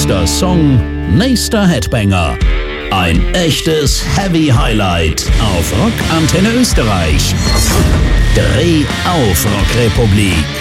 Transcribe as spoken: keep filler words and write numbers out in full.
nächster Song, nächster Headbanger. Ein echtes Heavy Highlight auf Rock Antenne Österreich. Dreh auf, Rockrepublik.